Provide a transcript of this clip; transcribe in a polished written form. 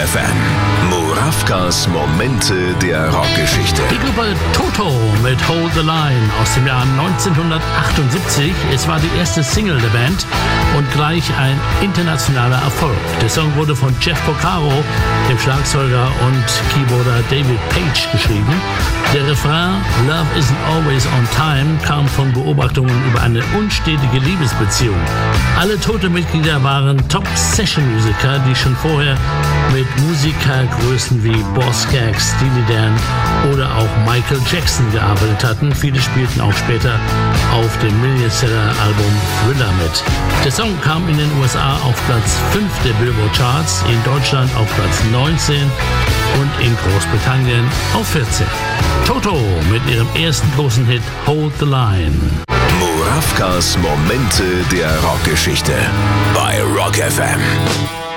FM. Murawkas Momente der Rockgeschichte. Die Gruppe Toto mit Hold the Line aus dem Jahr 1978. Es war die erste Single der Band und gleich ein internationaler Erfolg. Der Song wurde von Jeff Porcaro, dem Schlagzeuger und Keyboarder David Page, geschrieben. Der Refrain Love isn't always on time kam von Beobachtungen über eine unstetige Liebesbeziehung. Alle Toto-Mitglieder waren Top-Session-Musiker, die schon vorher mit Musikergrößen wie Boz Scaggs, Steely Dan oder auch Michael Jackson gearbeitet hatten. Viele spielten auch später auf dem Millionseller-Album Thriller mit. Der Song kam in den USA auf Platz 5 der Billboard Charts, in Deutschland auf Platz 19 und in Großbritannien auf 14. Toto mit ihrem ersten großen Hit Hold the Line. Murawkas Momente der Rockgeschichte bei Rock FM.